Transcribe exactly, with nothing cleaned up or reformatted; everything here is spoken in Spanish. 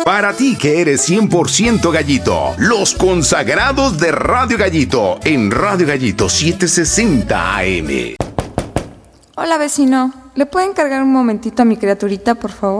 Para ti que eres cien por ciento gallito, los consagrados de Radio Gallito en Radio Gallito setecientos sesenta A M. Hola, vecino. ¿Le pueden cargar un momentito a mi criaturita, por favor?